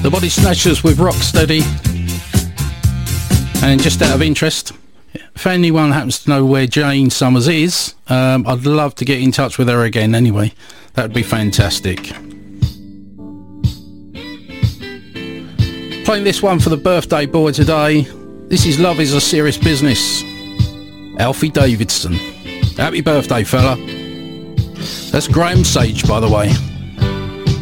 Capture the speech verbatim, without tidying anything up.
The Body Snatchers with Rocksteady. And just out of interest, if anyone happens to know where Jane Summers is, um, I'd love to get in touch with her again anyway. That would be fantastic. Playing this one for the birthday boy today. This is Love Is a Serious Business. Alfie Davidson. Happy birthday, fella. That's Graham Sage, by the way.